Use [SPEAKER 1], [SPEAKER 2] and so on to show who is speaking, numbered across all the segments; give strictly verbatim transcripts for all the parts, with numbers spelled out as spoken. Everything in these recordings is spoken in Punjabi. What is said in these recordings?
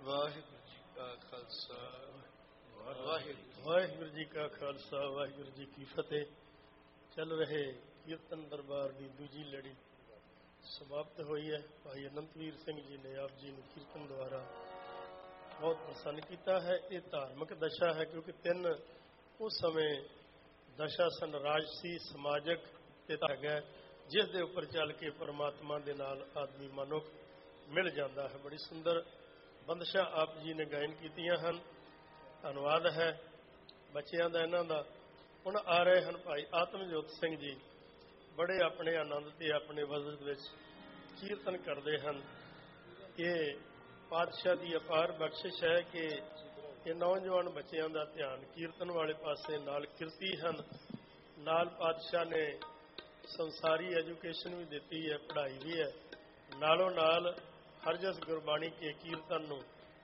[SPEAKER 1] ਵਾਹਿਗੁਰੂ ਜੀ ਕਾ ਖਾਲਸਾ ਵਾਹਿਗੁਰੂ
[SPEAKER 2] ਵਾਹਿਗੁਰੂ ਜੀ ਕਾ ਖਾਲਸਾ ਵਾਹਿਗੁਰੂ ਜੀ ਕੀ ਫਤਿਹ। ਚੱਲ ਰਹੇ ਕੀਰਤਨ ਦਰਬਾਰ ਦੀ ਦੂਜੀ ਲੜੀ ਸਮਾਪਤ ਹੋਈ ਹੈ। ਭਾਈ ਅਨੰਤਵੀਰ ਸਿੰਘ ਜੀ ਨੇ ਆਪ ਜੀ ਨੂੰ ਕੀਰਤਨ ਦੁਆਰਾ ਬਹੁਤ ਪ੍ਰਸੰਨ ਕੀਤਾ ਹੈ। ਇਹ ਧਾਰਮਿਕ ਦਸ਼ਾ ਹੈ ਕਿਉਂਕਿ ਤਿੰਨ ਉਸ ਸਮੇਂ ਦਸ਼ਾ ਸਨ, ਰਾਜਸੀ, ਸਮਾਜਿਕ ਤੇ ਹੈਗਾ, ਜਿਸ ਦੇ ਉੱਪਰ ਚੱਲ ਕੇ ਪਰਮਾਤਮਾ ਦੇ ਨਾਲ ਆਦਮੀ ਮਨੁੱਖ ਮਿਲ ਜਾਂਦਾ ਹੈ। ਬੜੀ ਸੁੰਦਰ ਬੰਦਸ਼ਾਂ ਆਪ ਜੀ ਨੇ ਗਾਇਨ ਕੀਤੀਆਂ ਹਨ। ਧੰਨਵਾਦ ਹੈ ਬੱਚਿਆਂ ਦਾ ਇਹਨਾਂ ਦਾ। ਹੁਣ ਆ ਰਹੇ ਹਨ ਭਾਈ ਆਤਮਜੋਤ ਸਿੰਘ ਜੀ, ਬੜੇ ਆਪਣੇ ਆਨੰਦ ਤੇ ਆਪਣੇ ਵਜਦ ਵਿੱਚ ਕੀਰਤਨ ਕਰਦੇ ਹਨ। ਇਹ ਪਾਤਸ਼ਾਹ ਦੀ ਅਪਾਰ ਬਖਸ਼ਿਸ਼ ਹੈ ਕਿ ਇਹ ਨੌਜਵਾਨ ਬੱਚਿਆਂ ਦਾ ਧਿਆਨ ਕੀਰਤਨ ਵਾਲੇ ਪਾਸੇ ਨਾਲ ਕਿਰਤੀ ਹਨ। ਨਾਲ ਪਾਤਸ਼ਾਹ ਨੇ ਸੰਸਾਰੀ ਐਜੂਕੇਸ਼ਨ ਵੀ ਦਿੱਤੀ ਹੈ, ਪੜ੍ਹਾਈ ਵੀ ਹੈ। ਨਾਲੋਂ ਨਾਲ ਹਰਜਸ ਗੁਰਬਾਣੀ ਕੇ ਕੀਰਤਨ ਨੂੰ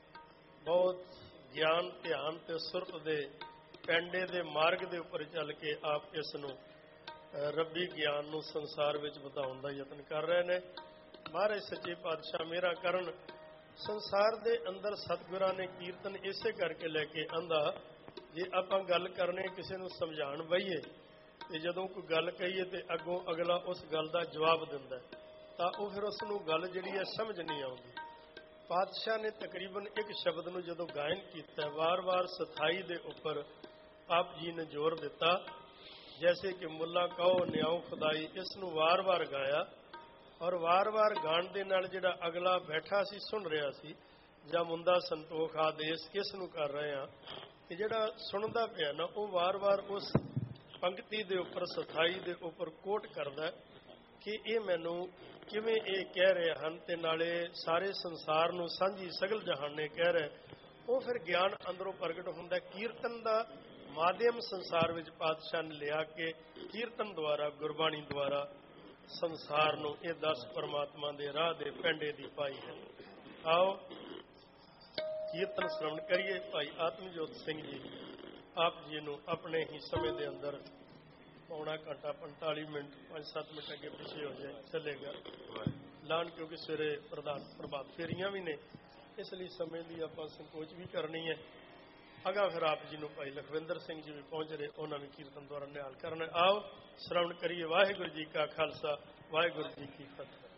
[SPEAKER 2] ਬਹੁਤ ਗਿਆਨ, ਧਿਆਨ ਤੇ ਸੁਰਤ ਦੇ ਪੈਂਡੇ ਦੇ ਮਾਰਗ ਦੇ ਉੱਪਰ ਚੱਲ ਕੇ ਆਪ ਇਸ ਨੂੰ ਰੱਬੀ ਗਿਆਨ ਨੂੰ ਸੰਸਾਰ ਵਿੱਚ ਵਧਾਉਣ ਦਾ ਯਤਨ ਕਰ ਰਹੇ ਨੇ। ਮਹਾਰਾਜ ਸੱਚੇ ਪਾਤਸ਼ਾਹ ਮੇਰਾ ਕਰਨ। ਸੰਸਾਰ ਦੇ ਅੰਦਰ ਸਤਿਗੁਰਾਂ ਨੇ ਕੀਰਤਨ ਇਸੇ ਕਰਕੇ ਲੈ ਕੇ ਆਂਦਾ, ਜੇ ਆਪਾਂ ਗੱਲ ਕਰਨੇ ਕਿਸੇ ਨੂੰ ਸਮਝਾਉਣ ਬਈਏ ਤੇ ਜਦੋਂ ਕੋਈ ਗੱਲ ਕਹੀਏ ਤੇ ਅੱਗੋਂ ਅਗਲਾ ਉਸ ਗੱਲ ਦਾ ਜਵਾਬ ਦਿੰਦਾ ਤਾਂ ਉਹ ਫਿਰ ਉਸ ਨੂੰ ਗੱਲ ਜਿਹੜੀ ਹੈ ਸਮਝ ਨਹੀਂ ਆਉਂਦੀ। ਪਾਤਸ਼ਾਹ ਨੇ ਤਕਰੀਬਨ ਇੱਕ ਸ਼ਬਦ ਨੂੰ ਜਦੋਂ ਗਾਇਨ ਕੀਤਾ, ਵਾਰ-ਵਾਰ ਸਥਾਈ ਦੇ ਉੱਪਰ ਆਪ ਜੀ ਨੇ ਜ਼ੋਰ ਦਿੱਤਾ। ਜੈਸੇ ਕਿ ਮੁੱਲਾ ਕਹੋ ਨਿਆਉ ਖੁਦਾਈ, ਇਸ ਨੂੰ ਵਾਰ-ਵਾਰ ਗਾਇਆ ਔਰ ਵਾਰ-ਵਾਰ ਗਾਣ ਦੇ ਨਾਲ ਜਿਹੜਾ ਅਗਲਾ ਬੈਠਾ ਸੀ ਸੁਣ ਰਿਹਾ ਸੀ, ਜਾਂ ਮੁੰਦਾ ਸੰਤੋਖ ਆਦੇਸ਼ ਕਿਸ ਨੂੰ ਕਰ ਰਹੇ ਹਾਂ, ਕਿ ਜਿਹੜਾ ਸੁਣਦਾ ਪਿਆ ਨਾ ਉਹ ਵਾਰ-ਵਾਰ ਉਸ ਪੰਕਤੀ ਦੇ ਉੱਪਰ ਸਥਾਈ ਦੇ ਉੱਪਰ ਕੋਟ ਕਰਦਾ ਕਿ ਇਹ ਮੈਨੂੰ ਕਿਵੇਂ ਇਹ ਕਹਿ ਰਹੇ ਹਨ ਤੇ ਨਾਲੇ ਸਾਰੇ ਸੰਸਾਰ ਨੂੰ ਸਾਂਝੀ ਸਗਲ ਜਹਾਨੇ ਕਹਿ ਰਹੇ। ਉਹ ਫਿਰ ਗਿਆਨ ਅੰਦਰੋਂ ਪ੍ਰਗਟ ਹੁੰਦਾ। ਕੀਰਤਨ ਦਾ ਮਾਧਿਅਮ ਸੰਸਾਰ ਵਿੱਚ ਪਾਤਸ਼ਾਹ ਨੇ ਲਿਆ ਕੇ ਕੀਰਤਨ ਦੁਆਰਾ, ਗੁਰਬਾਣੀ ਦੁਆਰਾ ਸੰਸਾਰ ਨੂੰ ਇਹ ਦਸ ਪਰਮਾਤਮਾ ਦੇ ਰਾਹ ਦੇ ਪੈਂਡੇ ਦੀ ਪਾਈ ਹੈ। ਆਓ ਕੀਰਤਨ ਸ਼ਰਵਣ ਕਰੀਏ। ਭਾਈ ਆਤਮਜੋਤ ਸਿੰਘ ਜੀ ਆਪ ਜੀ ਨੂੰ ਆਪਣੇ ਹੀ ਸਮੇਂ ਦੇ ਅੰਦਰ ਪੌਣਾ ਘੰਟਾ ਪੰਤਾਲੀ ਮਿੰਟ ਪੰਜ ਸੱਤ ਮਿੰਟ ਅੱਗੇ ਪਿੱਛੇ ਹੋ ਜਾਏ ਚੱਲੇਗਾ ਲਾਣ, ਕਿਉਂਕਿ ਸਵੇਰੇ ਪ੍ਰਧਾਨ ਪ੍ਰਭਾਤ ਫੇਰੀਆਂ ਵੀ ਨੇ, ਇਸ ਲਈ ਸਮੇਂ ਦੀ ਆਪਾਂ ਸੰਕੋਚ ਵੀ ਕਰਨੀ ਹੈ। ਅਗਾ ਫਿਰ ਆਪ ਜੀ ਨੂੰ ਭਾਈ ਲਖਵਿੰਦਰ ਸਿੰਘ ਜੀ ਵੀ ਪਹੁੰਚ ਰਹੇ, ਉਹਨਾਂ ਵੀ ਕੀਰਤਨ ਦੁਆਰਾ ਨਿਹਾਲ ਕਰਨਾ। ਆਓ ਸ਼ਰਵਣ ਕਰੀਏ। ਵਾਹਿਗੁਰੂ ਜੀ ਕਾ ਖਾਲਸਾ ਵਾਹਿਗੁਰੂ ਜੀ ਕੀ ਫਤਿਹ।